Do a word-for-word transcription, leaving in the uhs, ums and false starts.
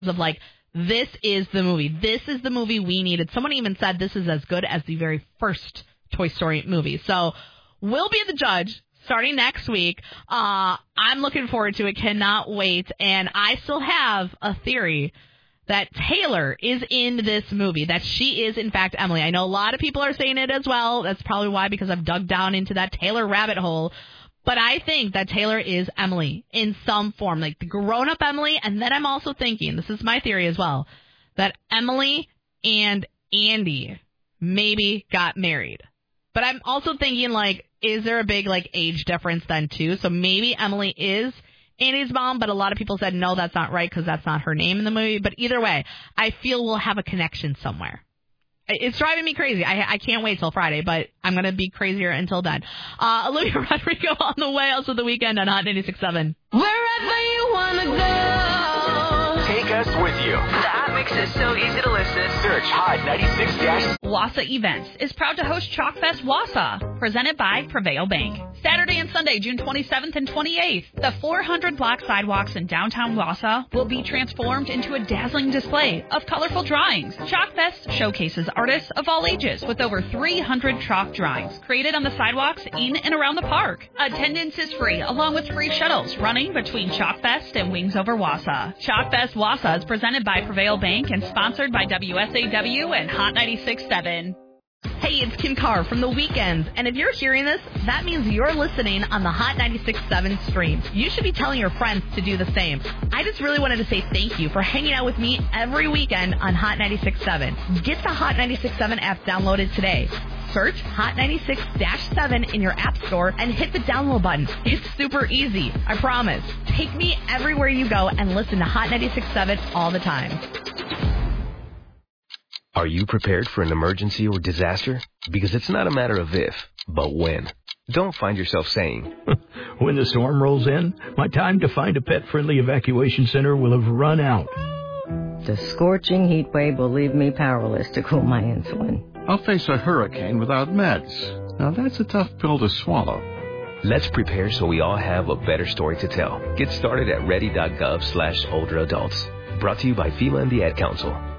of like, this is the movie. This is the movie we needed. Someone even said this is as good as the very first Toy Story movie. So we'll be the judge starting next week. Uh, I'm looking forward to it. Cannot wait. And I still have a theory that Taylor is in this movie, that she is, in fact, Emily. I know a lot of people are saying it as well. That's probably why, because I've dug down into that Taylor rabbit hole. But I think that Taylor is Emily in some form, like the grown-up Emily. And then I'm also thinking, this is my theory as well, that Emily and Andy maybe got married. But I'm also thinking, like, is there a big, like, age difference then, too? So maybe Emily is Andy's mom, but a lot of people said, no, that's not right because that's not her name in the movie. But either way, I feel we'll have a connection somewhere. It's driving me crazy. I, I can't wait till Friday, but I'm going to be crazier until then. Uh, Olivia Rodrigo on the way, also the weekend on Hot ninety-six point seven. Wherever you want to go, take us with you. The Hot Mix is so easy to listen. Search Hot ninety-six dash. Wassa Events is proud to host Chalkfest Wassa, presented by Prevail Bank. Saturday and Sunday, June twenty-seventh and twenty-eighth, the four hundred block sidewalks in downtown Wassa will be transformed into a dazzling display of colorful drawings. Chalkfest showcases artists of all ages with over three hundred chalk drawings created on the sidewalks in and around the park. Attendance is free, along with free shuttles running between Chalkfest and Wings Over Wassa. Chalkfest Wassa is presented by Prevail Bank and sponsored by W S A W and Hot ninety-six point seven. Hey, it's Kim Carr from The Weekends, and if you're hearing this, that means you're listening on the Hot ninety-six point seven stream. You should be telling your friends to do the same. I just really wanted to say thank you for hanging out with me every weekend on Hot ninety-six point seven. Get the Hot ninety-six point seven app downloaded today. Search Hot ninety-six dash seven in your app store and hit the download button. It's super easy, I promise. Take me everywhere you go and listen to Hot ninety-six point seven all the time. Are you prepared for an emergency or disaster? Because it's not a matter of if, but when. Don't find yourself saying, when the storm rolls in, my time to find a pet-friendly evacuation center will have run out. The scorching heat wave will leave me powerless to cool my insulin. I'll face a hurricane without meds. Now that's a tough pill to swallow. Let's prepare so we all have a better story to tell. Get started at ready dot gov slash older adults. Brought to you by FEMA and the Ad Council.